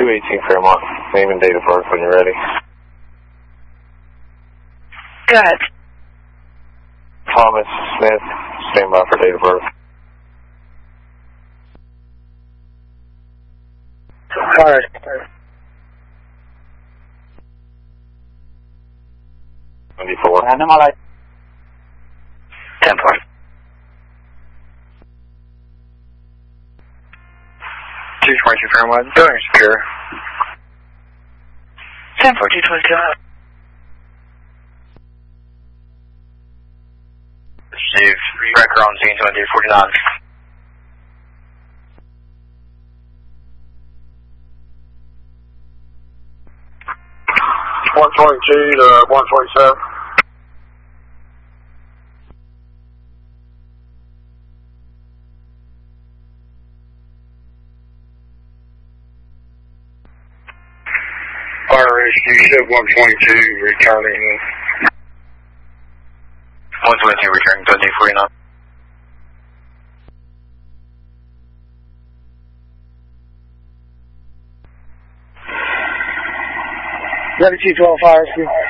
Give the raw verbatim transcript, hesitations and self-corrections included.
two eighteen Fairmont. Name and date of birth when you're ready. Good. Thomas Smith, stand by for date of birth. Alright. twenty-four. ten four. two twenty-two Fairmont, building secure. ten four, two twenty-two. Received. Record on scene twenty forty-nine. one twenty-two to one twenty-seven. Fire rescue, ship one twenty-two, returning. one twenty-two, returning to eight forty-nine. Level two twelve fire rescue.